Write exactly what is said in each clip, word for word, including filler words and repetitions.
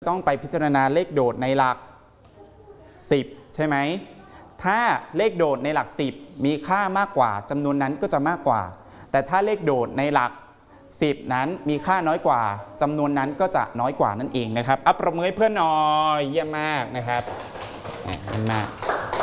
ต้องไปพิจารณาเลขโดดในหลักสิบใช่ไหมถ้าเลขโดดในหลักสิบมีค่ามากกว่าจำนวนนั้นก็จะมากกว่าแต่ถ้าเลขโดดในหลักสิบนั้นมีค่าน้อยกว่าจำนวนนั้นก็จะน้อยกว่านั่นเองนะครับอัปประมือให้เพื่อนหน่อยเยี่ยมมากนะครับเยี่ยมมาก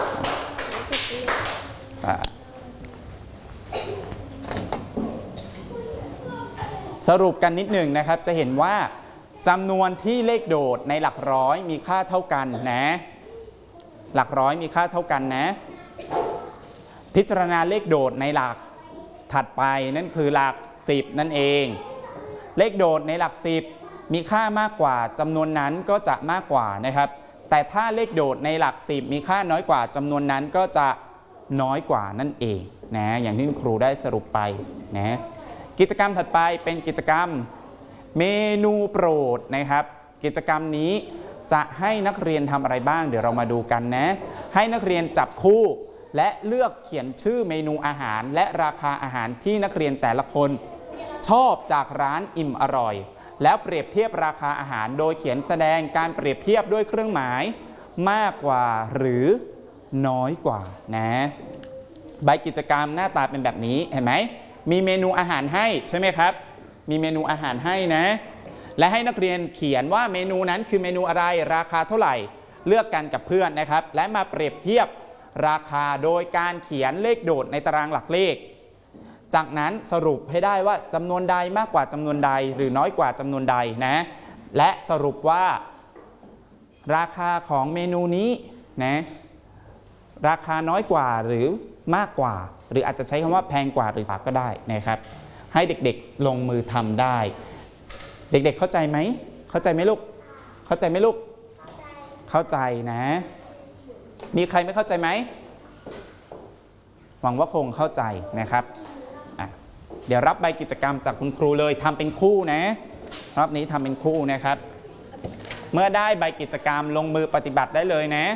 สรุปกันนิดหนึ่งนะครับจะเห็นว่าจำนวนที่เลขโดดในหลักร้อยมีค่าเท่ากันนะหลักร้อยมีค่าเท่ากันนะพิจารณาเลขโดดในหลักถัดไปนั่นคือหลักสิบนั่นเองเลขโดดในหลักสิบมีค่ามากกว่าจำนวนนั้นก็จะมากกว่านะครับแต่ถ้าเลขโดดในหลักสิบมีค่าน้อยกว่าจำนวนนั้นก็จะน้อยกว่านั่นเองนะอย่างที่ครูได้สรุปไปนะกิจกรรมถัดไปเป็นกิจกรรมเมนูโปรดนะครับกิจกรรมนี้จะให้นักเรียนทำอะไรบ้างเดี๋ยวเรามาดูกันนะให้นักเรียนจับคู่และเลือกเขียนชื่อเมนูอาหารและราคาอาหารที่นักเรียนแต่ละคนชอบจากร้านอิ่มอร่อยแล้วเปรียบเทียบราคาอาหารโดยเขียนแสดงการเปรียบเทียบด้วยเครื่องหมายมากกว่าหรือน้อยกว่านะใบกิจกรรมหน้าตาเป็นแบบนี้เห็นไหมมีเมนูอาหารให้ใช่ไหมครับมีเมนูอาหารให้นะและให้นักเรียนเขียนว่าเมนูนั้นคือเมนูอะไรราคาเท่าไหร่เลือกกันกับเพื่อนนะครับและมาเปรียบเทียบราคาโดยการเขียนเลขโดดในตารางหลักเลขจากนั้นสรุปให้ได้ว่าจำนวนใดมากกว่าจำนวนใดหรือน้อยกว่าจำนวนใดนะและสรุปว่าราคาของเมนูนี้นะราคาน้อยกว่าหรือมากกว่าหรืออาจจะใช้คำว่าแพงกว่าหรือก็ได้นะครับให้เด็กๆลงมือทำได้เด็กๆเข้าใจไหมเข้าใจไหมลูกเข้าใจไหมลูกเข้าใจนะมีใครไม่เข้าใจไหมหวังว่าคงเข้าใจนะครับอ่ะเดี๋ยวรับใบกิจกรรมจากคุณครูเลยทำเป็นคู่นะรอบนี้ทำเป็นคู่นะครับเมื่อได้ใบกิจกรรมลงมือปฏิบัติได้เลยนะ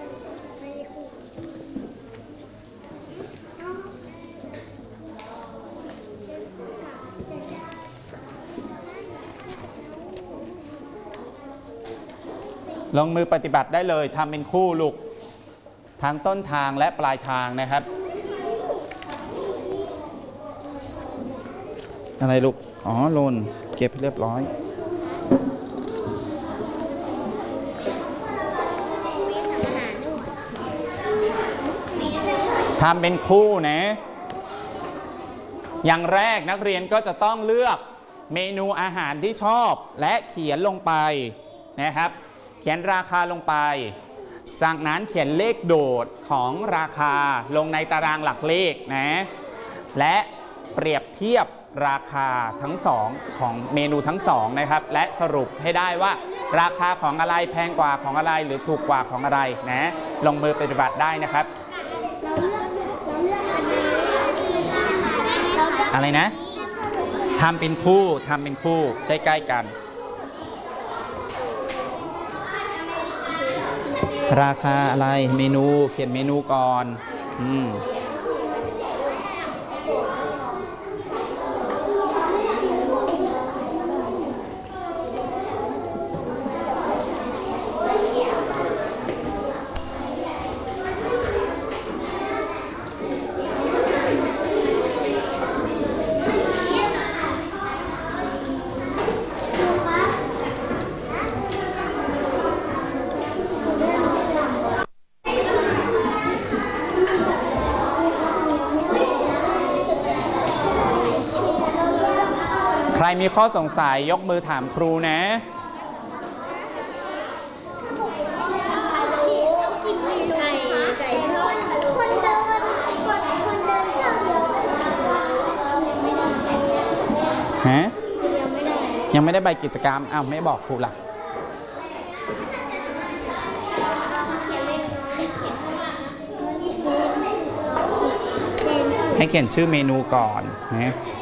ลงมือปฏิบัติได้เลยทำเป็นคู่ลูกทั้งต้นทางและปลายทางนะครับอะไรลูกอ๋อโลนเก็บเรียบร้อยทำเป็นคู่นะอย่างแรกนักเรียนก็จะต้องเลือกเมนูอาหารที่ชอบและเขียนลงไปนะครับเขียนราคาลงไปจากนั้นเขียนเลขโดดของราคาลงในตารางหลักเลขนะและเปรียบเทียบราคาทั้งสองของเมนูทั้งสองนะครับและสรุปให้ได้ว่าราคาของอะไรแพงกว่าของอะไรหรือถูกกว่าของอะไรนะลงมือปฏิบัติได้นะครับอะไรนะทำเป็นคู่ทำเป็นคู่ใกล้ๆกันราคาอะไรเมนูเขียนเมนูก่อนอืมใครมีข้อสงสัยยกมือถามครูนะฮะยังไม่ได้ใบกิจกรรมอ้าวไม่บอกครูล่ะให้เขียนชื่อเมนูก่อนนะ